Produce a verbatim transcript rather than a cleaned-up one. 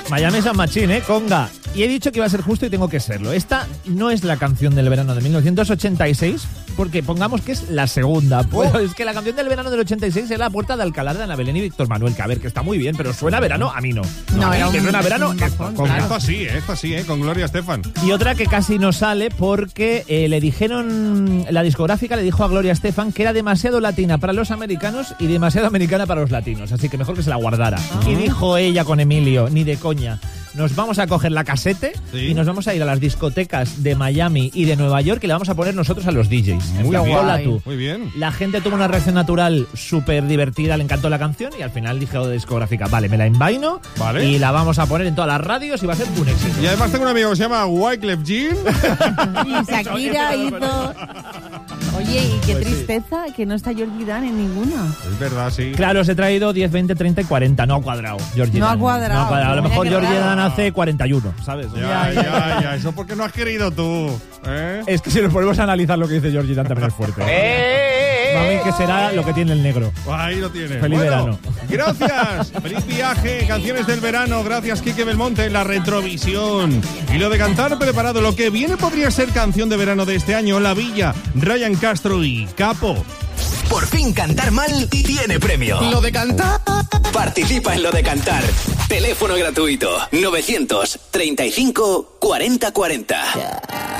Miami San Machín, ¿eh? Conga. Y he dicho que iba a ser justo y tengo que serlo. Esta no es la canción del verano de mil novecientos ochenta y seis, porque pongamos que es la segunda. Pues oh. Es que la canción del verano del ochenta y seis es La Puerta de Alcalá de Ana Belén y Víctor Manuel, que a ver, que está muy bien, pero suena a verano, a mí no. No, no era que un, suena a verano, un esto, bajón, Conga. claro. Esto sí, esto sí, ¿eh? Con Gloria Estefan. Y otra que casi no sale porque eh, le dijeron, la discográfica le dijo a Gloria Estefan que era demasiado latina para los americanos y demasiado americana para los latinos, así que mejor que se la guardara. Uh-huh. Y dijo ella con Emilio, ni de coña, nos vamos a coger la casete ¿Sí? y nos vamos a ir a las discotecas de Miami y de Nueva York y le vamos a poner nosotros a los D Js. Muy bien, hola tú. Muy bien. La gente tuvo una reacción natural súper divertida, le encantó la canción y al final dijo de discográfica, vale, me la envaino vale. y la vamos a poner en todas las radios y va a ser un éxito. Y además tengo un amigo que se llama Wyclef Jean. Y Shakira hizo... Oye, y qué pues tristeza sí. que no está Georgie Dan en ninguna. Es verdad, sí. Claro, os he traído diez, veinte, treinta y cuarenta. No ha cuadrado, Georgie No Dan. ha cuadrado. No ha cuadrado. A lo Mira mejor Georgie Dan raro. hace cuarenta y uno, ¿sabes? Ya, ya, ya, ya. Eso porque no has querido tú. ¿Eh? Es que si nos ponemos a analizar lo que dice Georgie Dan también es fuerte. Mami, que será lo que tiene el negro. Ahí lo tienes. Feliz bueno, verano. Gracias. Feliz viaje. Canciones del verano. Gracias, Quique Belmonte. La retrovisión. Y lo de cantar preparado. Lo que viene podría ser canción de verano de este año. La Villa, Ryan Castro y Capo. Por fin cantar mal tiene premio. Lo de cantar. Participa en Lo de Cantar. Teléfono gratuito. novecientos treinta y cinco cuarenta cuarenta.